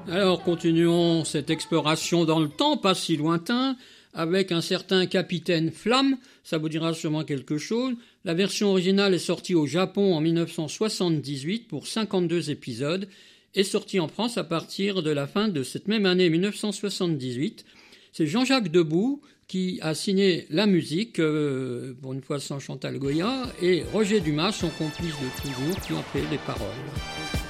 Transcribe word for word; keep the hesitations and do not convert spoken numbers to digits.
Alors, continuons cette exploration dans le temps, pas si lointain, avec un certain Capitaine Flamme. Ça vous dira sûrement quelque chose. La version originale est sortie au Japon en dix-neuf cent soixante-dix-huit pour cinquante-deux épisodes et sortie en France à partir de la fin de cette même année dix-neuf cent soixante-dix-huit. C'est Jean-Jacques Debout qui a signé la musique, euh, pour une fois sans Chantal Goya, et Roger Dumas, son complice de toujours, qui en fait les paroles.